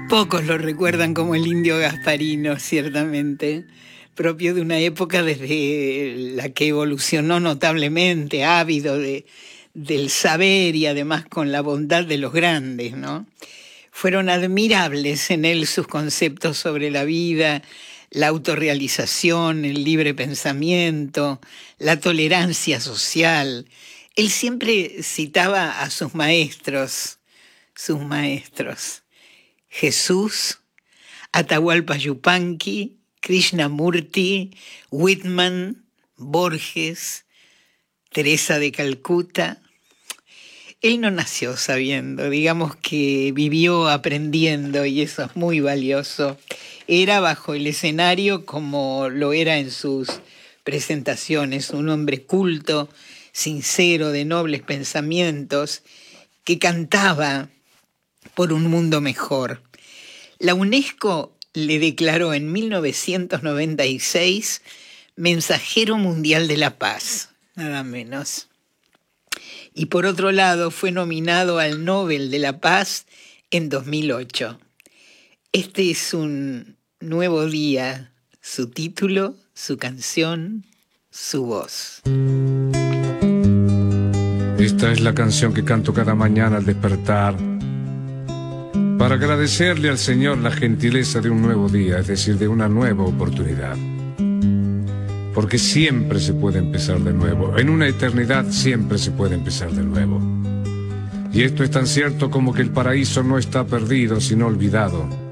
Pocos lo recuerdan como el indio Gasparino, ciertamente, propio de una época desde la que evolucionó notablemente, ávido del saber y además con la bondad de los grandes, ¿no? Fueron admirables en él sus conceptos sobre la vida, la autorrealización, el libre pensamiento, la tolerancia social. Él siempre citaba a sus maestros, Jesús, Atahualpa Yupanqui, Krishnamurti, Whitman, Borges, Teresa de Calcuta. Él no nació sabiendo, digamos que vivió aprendiendo y eso es muy valioso. Era bajo el escenario como lo era en sus presentaciones, un hombre culto, sincero, de nobles pensamientos, que cantaba por un mundo mejor. La UNESCO le declaró en 1996 Mensajero Mundial de la Paz, nada menos. Y por otro lado fue nominado al Nobel de la Paz en 2008. Este es un nuevo día, su título, su canción, su voz. Esta es la canción que canto cada mañana al despertar, para agradecerle al Señor la gentileza de un nuevo día, es decir, de una nueva oportunidad. Porque siempre se puede empezar de nuevo, en una eternidad siempre se puede empezar de nuevo. Y esto es tan cierto como que el paraíso no está perdido, sino olvidado.